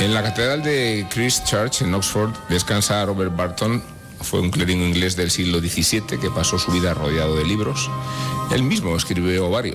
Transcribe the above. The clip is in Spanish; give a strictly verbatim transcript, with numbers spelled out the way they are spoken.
En la catedral de Christ Church, en Oxford, descansa Robert Barton. Fue un clérigo inglés del siglo diecisiete que pasó su vida rodeado de libros. Él mismo escribió varios.